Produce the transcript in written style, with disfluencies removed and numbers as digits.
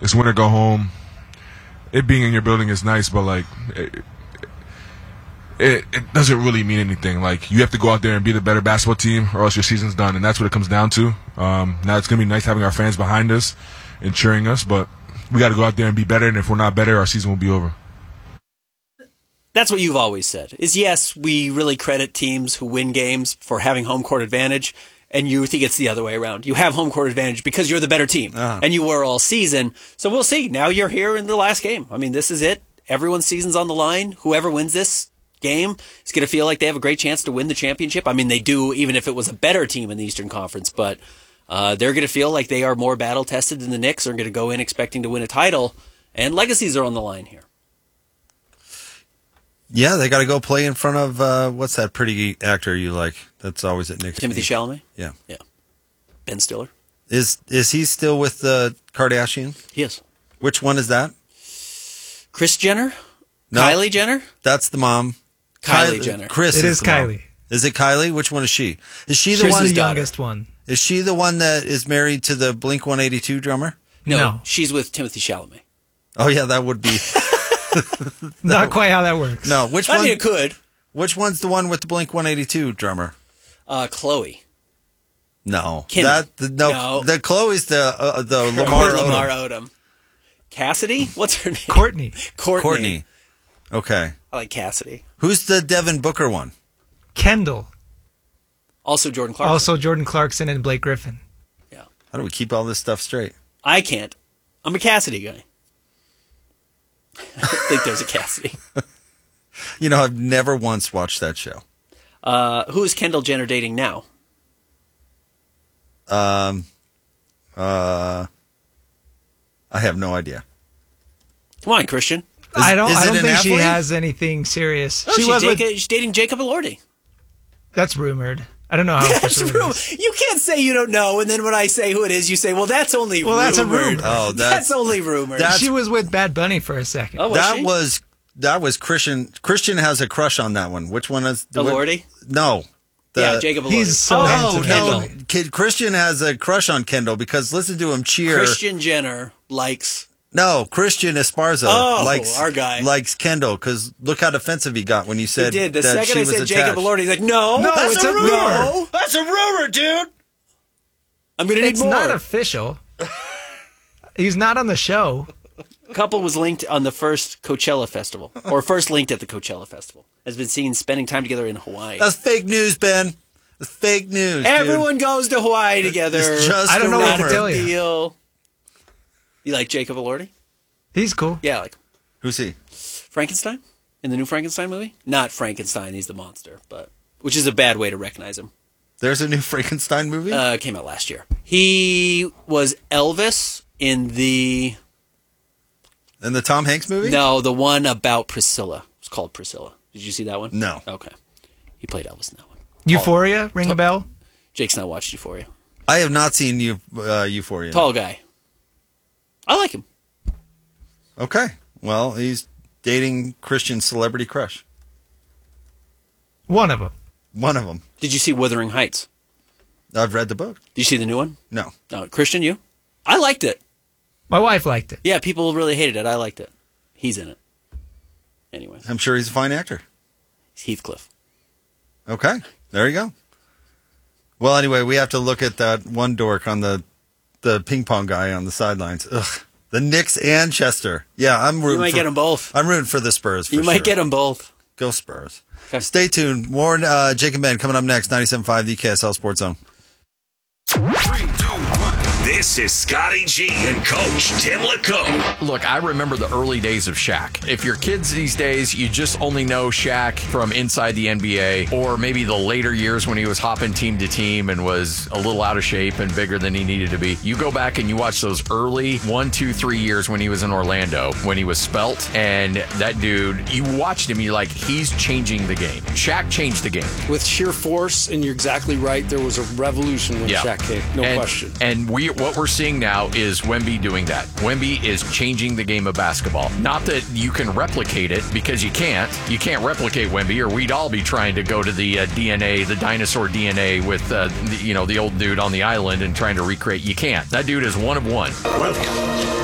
it's win or go home. It being in your building is nice, but like it doesn't really mean anything. Like, you have to go out there and be the better basketball team, or else your season's done, and that's what it comes down to. Now it's gonna be nice having our fans behind us and cheering us, but we got to go out there and be better. And if we're not better, our season will be over. That's what you've always said. Is yes, we really credit teams who win games for having home court advantage. And you think it's the other way around. You have home court advantage because you're the better team. And you were all season. So we'll see. Now you're here in the last game. I mean, this is it. Everyone's season's on the line. Whoever wins this game is going to feel like they have a great chance to win the championship. I mean, they do, even if it was a better team in the Eastern Conference. But they're going to feel like they are more battle-tested than the Knicks. Are going to go in expecting to win a title. And legacies are on the line here. Yeah, they got to go play in front of, what's that pretty actor you like? That's always at Knicks. Timothy Chalamet? Yeah. Ben Stiller? Is he still with the Kardashians? He is. Which one is that? Kris Jenner? No, Kylie Jenner? That's the mom. Kylie Jenner. Chris It is the mom. Kylie. Is it Kylie? Which one is she? Is she the She's one? the youngest one. Is she the one that is married to the Blink 182 drummer? No, she's with Timothy Chalamet. Oh yeah, that would be. Not quite how that works. No, which I one? mean, it could. Which one's the one with the Blink 182 drummer? Chloe. No, Kim. No. The Chloe's the Lamar Lamar Odom. Odom. Cassidy? What's her name? Courtney. Courtney. Okay. I like Cassidy. Who's the Devin Booker one? Kendall. Also Jordan Clarkson. Also Jordan Clarkson and Blake Griffin. Yeah. How do we keep all this stuff straight? I can't. I'm a Cassidy guy. I don't think there's a Cassidy. You know, I've never once watched that show. Who is Kendall Jenner dating now? I have no idea. Come on, Christian. I don't is it an think she athlete? has anything serious. Oh, she's dating Jacob Elordi. That's rumored. I don't know how That's official it rumor. is. You can't say you don't know, and then when I say who it is, you say, "Well, that's only rumored." That's a rumor. Oh, that's only rumored. She was with Bad Bunny for a second. Oh, that was Christian. Christian has a crush on that one. Which one is Elordi? No. Yeah, Jacob Elordi. He's so handsome. No. Kid Christian has a crush on Kendall because listen to him cheer. Christian Jenner likes. No, Christian Esparza our guy likes Kendall because look how defensive he got when you said he did. The that second she I was said attached. Jacob Elordi, he's like, no, it's a rumor. No. That's a rumor, dude. I'm going to need It's more. not official. He's not on the show. Couple was linked on the first Coachella Festival, or first linked at the Coachella Festival. Has been seen spending time together in Hawaii. That's fake news, Ben. That's fake news. Everyone goes to Hawaii together. It's just I don't know what to tell you. Deal. You like Jacob Elordi? He's cool. Yeah, I like him. Who's he? Frankenstein in the new Frankenstein movie. Not Frankenstein. He's the monster, but which is a bad way to recognize him. There's a new Frankenstein movie? Came out last year. He was Elvis in the... In the Tom Hanks movie? No, the one about Priscilla. It's called Priscilla. Did you see that one? No. Okay. He played Elvis in that one. Euphoria? Ring a bell? Jake's not watched Euphoria. I have not seen Euphoria. Tall guy. I like him. Okay. Well, he's dating Christian's celebrity crush. One of them. One of them. Did you see Wuthering Heights? I've read the book. Did you see the new one? No. Christian, you? I liked it. My wife liked it. Yeah, people really hated it. I liked it. He's in it. Anyways. I'm sure he's a fine actor. Heathcliff. Okay. There you go. Well, anyway, we have to look at that one dork on the ping pong guy on the sidelines. Ugh. The Knicks and Chester. Yeah, I'm rooting. You might get them both. I'm rooting for the Spurs. You might get them both. Go Spurs. Okay. Stay tuned. More Jake and Ben coming up next. 97.5 the KSL Sports Zone. 3, 2, 1. This is Scotty G and Coach Tim LeComb. Look, I remember the early days of Shaq. If you're kids these days, you just only know Shaq from inside the NBA, or maybe the later years when he was hopping team to team and was a little out of shape and bigger than he needed to be. You go back and you watch those early 1, 2, 3 years when he was in Orlando, when he was svelte, and that dude, you watched him, you're like, he's changing the game. Shaq changed the game. With sheer force, and you're exactly right, there was a revolution when Shaq came, no question. And what we're seeing now is Wemby doing that. Wemby is changing the game of basketball. Not that you can replicate it, because you can't. You can't replicate Wemby, or we'd all be trying to go to the DNA, the dinosaur DNA with the old dude on the island and trying to recreate. You can't. That dude is one of one. Welcome